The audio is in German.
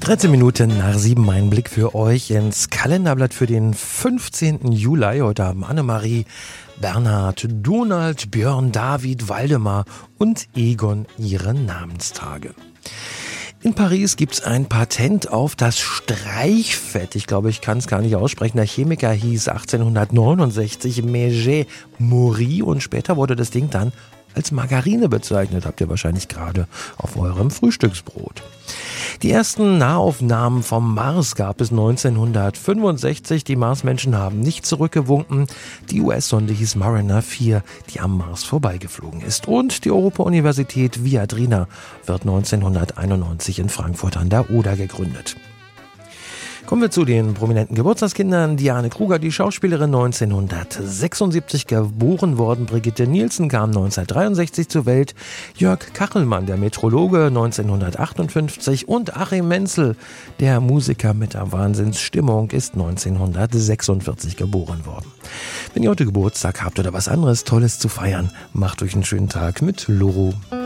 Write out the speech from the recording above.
13 Minuten nach 7, ein Blick für euch ins Kalenderblatt für den 15. Juli. Heute haben Annemarie, Bernhard, Donald, Björn, David, Waldemar und Egon ihre Namenstage. In Paris gibt's ein Patent auf das Streichfett. Ich glaube, ich kann es gar nicht aussprechen. Der Chemiker hieß 1869 Méger Maury und später wurde das Ding dann als Margarine bezeichnet. Habt ihr wahrscheinlich gerade auf eurem Frühstücksbrot. Die ersten Nahaufnahmen vom Mars gab es 1965. Die Marsmenschen haben nicht zurückgewunken. Die US-Sonde hieß Mariner 4, die am Mars vorbeigeflogen ist. Und die Europa-Universität Viadrina wird 1991 in Frankfurt an der Oder gegründet. Kommen wir zu den prominenten Geburtstagskindern. Diane Kruger, die Schauspielerin, 1976 geboren worden. Brigitte Nielsen kam 1963 zur Welt. Jörg Kachelmann, der Metrologe, 1958. Und Achim Menzel, der Musiker mit der Wahnsinnsstimmung, ist 1946 geboren worden. Wenn ihr heute Geburtstag habt oder was anderes Tolles zu feiern, macht euch einen schönen Tag mit Loro.